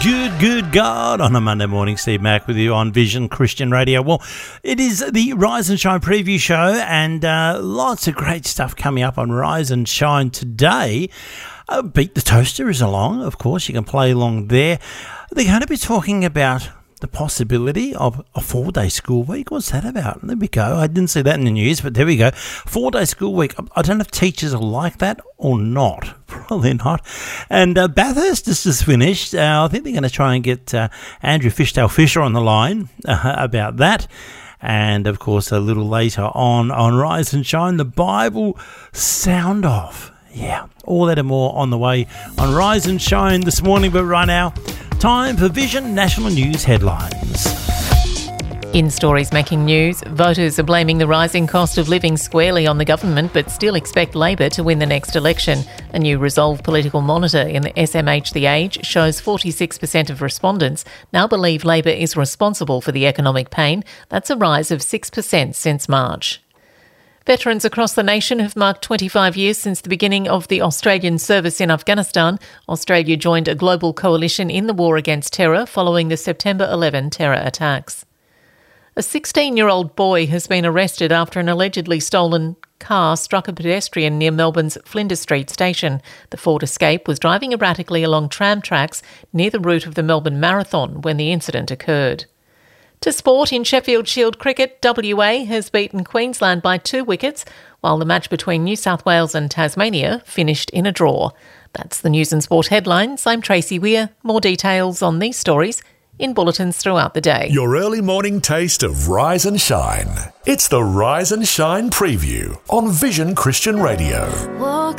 Good God on a Monday morning. Steve Mack with you on Vision Christian Radio. Well, it is the Rise and Shine preview show, and lots of great stuff coming up on Rise and Shine today. Beat the Toaster is along, of course. You can play along there. They're going to be talking about the possibility of a 4-day school week. What's that about? There we go. I didn't see that in the news, but there we go. 4-day school week. I don't know if teachers are like that or not. Probably not. And Bathurst has just finished. I think they're going to try and get Andrew Fishdale-Fisher on the line about that. And, of course, a little later on Rise and Shine, the Bible Sound Off. Yeah, all that and more on the way on Rise and Shine this morning. But right now, time for Vision National News headlines. In stories making news, voters are blaming the rising cost of living squarely on the government but still expect Labor to win the next election. A new Resolve political monitor in the SMH The Age shows 46% of respondents now believe Labor is responsible for the economic pain. That's a rise of 6% since March. Veterans across the nation have marked 25 years since the beginning of the Australian service in Afghanistan. Australia joined a global coalition in the war against terror following the September 11 terror attacks. A 16-year-old boy has been arrested after an allegedly stolen car struck a pedestrian near Melbourne's Flinders Street station. The Ford Escape was driving erratically along tram tracks near the route of the Melbourne Marathon when the incident occurred. To sport, in Sheffield Shield cricket, WA has beaten Queensland by 2 wickets, while the match between New South Wales and Tasmania finished in a draw. That's the news and sport headlines. I'm Tracy Weir. More details on these stories in bulletins throughout the day. Your early morning taste of Rise and Shine. It's the Rise and Shine preview on Vision Christian Radio. Walk